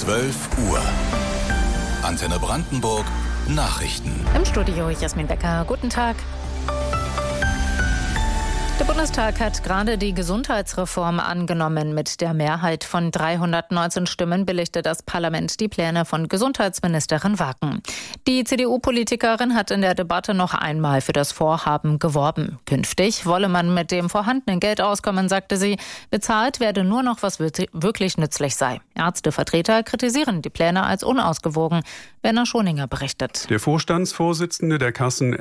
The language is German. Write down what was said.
12 Uhr. Antenne Brandenburg Nachrichten. Im Studio Jasmin Becker. Guten Tag. Der Bundestag hat gerade die Gesundheitsreform angenommen. Mit der Mehrheit von 319 Stimmen billigte das Parlament die Pläne von Gesundheitsministerin Wacken. Die CDU-Politikerin hat in der Debatte noch einmal für das Vorhaben geworben. Künftig wolle man mit dem vorhandenen Geld auskommen, sagte sie. Bezahlt werde nur noch, was wirklich nützlich sei. Ärztevertreter kritisieren die Pläne als unausgewogen. Werner Schoninger berichtet. Der Vorstandsvorsitzende der Kassen